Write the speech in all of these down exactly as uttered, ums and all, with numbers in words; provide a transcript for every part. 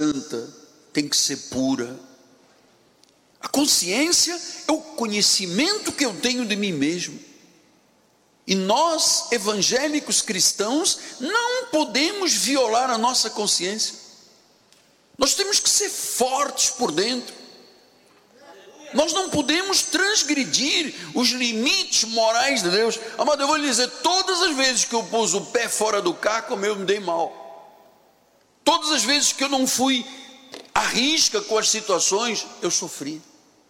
santa, tem que ser pura. A consciência é o conhecimento que eu tenho de mim mesmo. E nós, evangélicos cristãos, não podemos violar a nossa consciência. Nós temos que ser fortes por dentro. Nós não podemos transgredir os limites morais de Deus. Amado, eu vou lhe dizer, todas as vezes que eu pus o pé fora do caco, eu me dei mal. Todas as vezes que eu não fui à risca com as situações, eu sofri.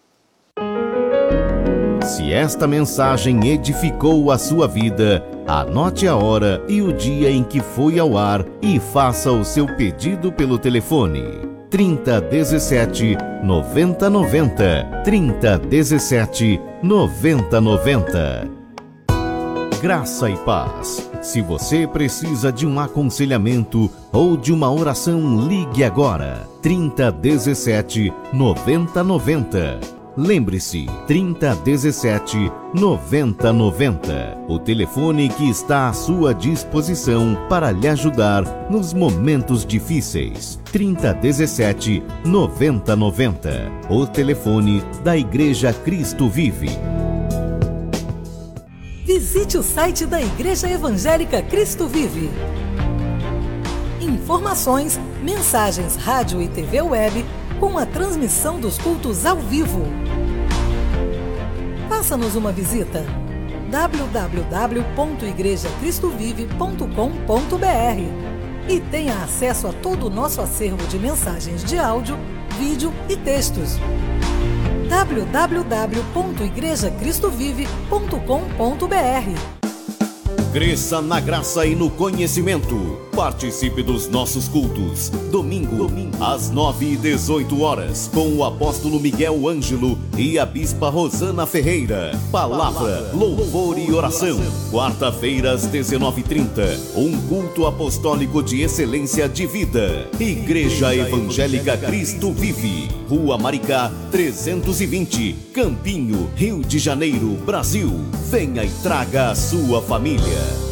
Se esta mensagem edificou a sua vida, anote a hora e o dia em que foi ao ar e faça o seu pedido pelo telefone trinta, dezessete, noventa, noventa, trinta, dezessete, noventa, noventa. Graça e paz. Se você precisa de um aconselhamento ou de uma oração, ligue agora trinta, dezessete, noventa, noventa. Lembre-se, trinta, dezessete, noventa, noventa. O telefone que está à sua disposição para lhe ajudar nos momentos difíceis. trinta, dezessete, noventa, noventa. O telefone da Igreja Cristo Vive. Visite o site da Igreja Evangélica Cristo Vive. Informações, mensagens, rádio e T V web com a transmissão dos cultos ao vivo. Faça-nos uma visita. w w w ponto igreja cristo vive ponto com ponto b r e tenha acesso a todo o nosso acervo de mensagens de áudio, vídeo e textos. w w w ponto igreja cristo vive ponto com ponto b r. Cresça na graça e no conhecimento. Participe dos nossos cultos. Domingo, Domingo, às nove e dezoito horas, com o apóstolo Miguel Ângelo e a bispa Rosana Ferreira. Palavra, louvor e oração. Quarta-feira, às dezenove e trinta, um culto apostólico de excelência de vida. Igreja Evangélica Cristo Vive. Rua Maricá, trezentos e vinte, Campinho, Rio de Janeiro, Brasil. Venha e traga a sua família.